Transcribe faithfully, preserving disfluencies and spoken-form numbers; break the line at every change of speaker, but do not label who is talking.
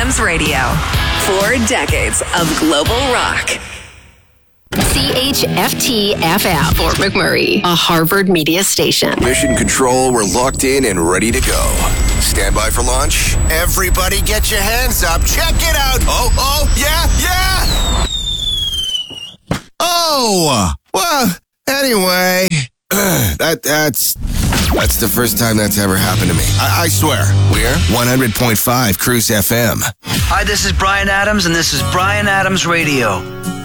Adams Radio. Four decades of global rock. C H F T F M, Fort McMurray, a Harvard media station.
Mission Control, we're locked in and ready to go. Stand by for launch.
Everybody get your hands up. Check it out. Oh, oh, yeah, yeah. Oh, well, anyway, that that's that's the first time that's ever happened to me. I, I swear. We're one hundred point five Cruise F M.
Hi, this is Bryan Adams, and this is Bryan Adams Radio.